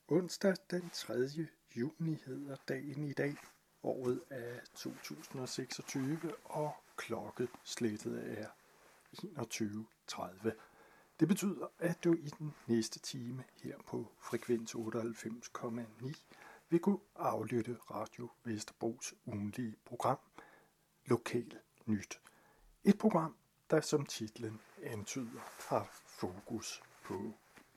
Onsdag den 3. juni hedder dagen i dag. Året er 2026, og klokkeslættet er 21.30. Det betyder, at du i den næste time her på frekvens 98,9 vil kunne aflytte Radio Vesterbros ugentlige program Lokal Nyt. Et program, der som titlen antyder har fokus på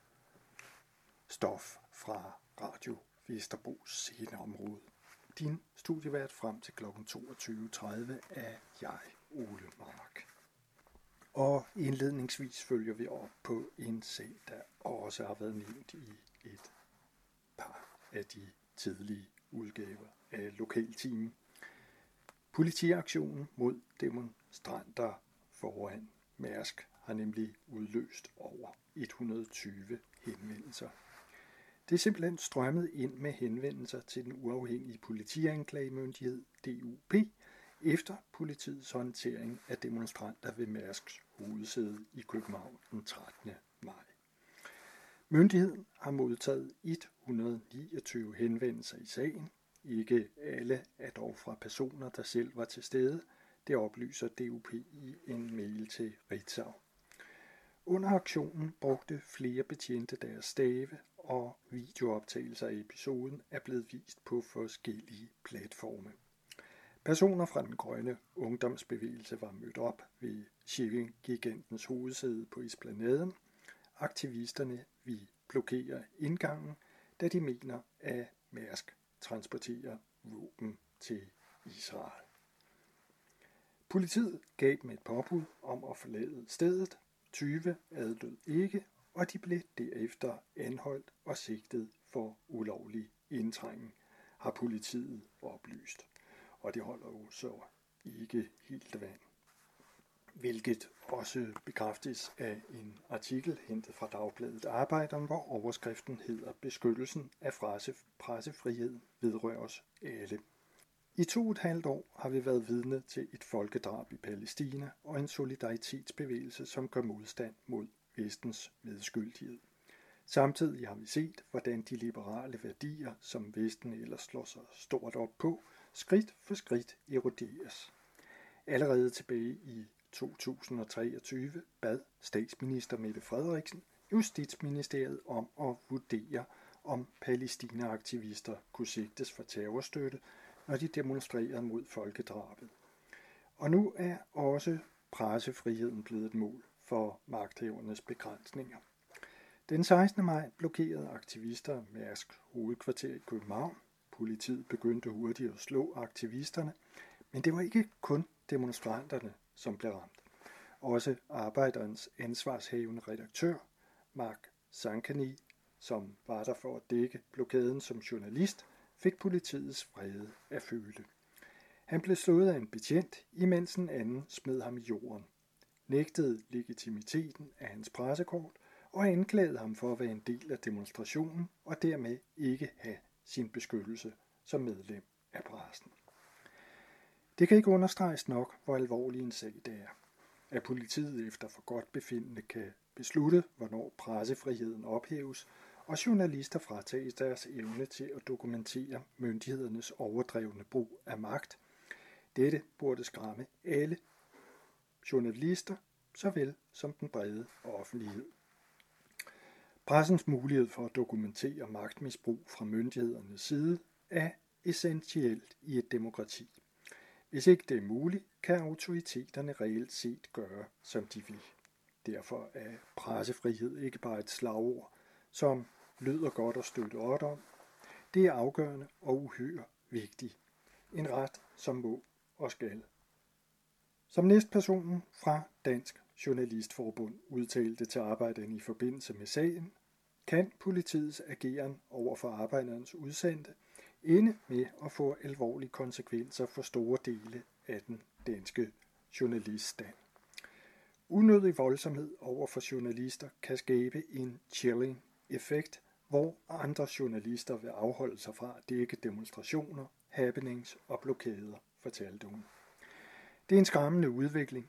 stof fra Radio Vesterbros sceneområde. Din studievært frem til kl. 22.30 er jeg, Ole Mark. Og indledningsvis følger vi op på en sag, der også har været nævnt i et par af de tidlige udgaver af Lokaltimen. Politiaktionen mod demonstranter foran Mærsk har nemlig udløst over 120 henvendelser. Det er simpelthen strømmet ind med henvendelser til den uafhængige politianklagemyndighed DUP efter politiets håndtering af demonstranter ved Mærsks hovedsæde i København den 13. maj. Myndigheden har modtaget 129 henvendelser i sagen. Ikke alle er dog fra personer, der selv var til stede. Det oplyser DUP i en mail til Ritzau. Under aktionen brugte flere betjente deres stave, og videooptagelser af episoden er blevet vist på forskellige platforme. Personer fra den grønne ungdomsbevægelse var mødt op ved shipping-gigantens hovedsæde på Esplanaden. Aktivisterne vil blokere indgangen, da de mener, at Mærsk transporterer våben til Israel. Politiet gav dem et påbud om at forlade stedet. 20 adlød ikke, og de blev derefter anholdt og sigtet for ulovlig indtrængen, har politiet oplyst. Og det holder jo så ikke helt vand. Hvilket også bekræftes af en artikel hentet fra Dagbladet Arbejderen, hvor overskriften hedder "Beskyttelsen af pressefrihed vedrøres alle". I 2,5 år har vi været vidne til et folkedrab i Palæstina og en solidaritetsbevægelse, som gør modstand mod Vestens medskyldighed. Samtidig har vi set, hvordan de liberale værdier, som Vesten ellers slår sig stort op på, skridt for skridt eroderes. Allerede tilbage i 2023 bad statsminister Mette Frederiksen Justitsministeriet om at vurdere, om Palæstina-aktivister kunne sigtes for terrorstøtte, når de demonstrerede mod folkedrabet. Og nu er også pressefriheden blevet et mål for magthavernes begrænsninger. Den 16. maj blokerede aktivister Mærsks hovedkvarter i København. Politiet begyndte hurtigt at slå aktivisterne, men det var ikke kun demonstranterne, som blev ramt. Også Arbejderens ansvarshavende redaktør, Mark Sankani, som var der for at dække blokaden som journalist, fik politiets vrede at føle. Han blev slået af en betjent, imens en anden smed ham i jorden, nægtede legitimiteten af hans pressekort og anklagede ham for at være en del af demonstrationen og dermed ikke have sin beskyttelse som medlem af pressen. Det kan ikke understreges nok, hvor alvorlig en sag det er. At politiet efter forgodtbefindende kan beslutte, hvornår pressefriheden ophæves, og journalister fratages deres evne til at dokumentere myndighedernes overdrevne brug af magt. Dette burde skræmme alle journalister, såvel som den brede offentlighed. Pressens mulighed for at dokumentere magtmisbrug fra myndighedernes side er essentielt i et demokrati. Hvis ikke det er muligt, kan autoriteterne reelt set gøre, som de vil. Derfor er pressefrihed ikke bare et slagord, som lyder godt og støtter op om. Det er afgørende og uhyre vigtigt. En ret, som må og skal. Som næstpersonen fra Dansk Journalistforbund udtalte til Arbejderen i forbindelse med sagen, kan politiets ageren over for arbejderens udsendte ende med at få alvorlige konsekvenser for store dele af den danske journaliststand. Unødig voldsomhed over for journalister kan skabe en chilling effekt, hvor andre journalister vil afholde sig fra at dække demonstrationer, happenings og blokader, fortalte hun. Det er en skræmmende udvikling,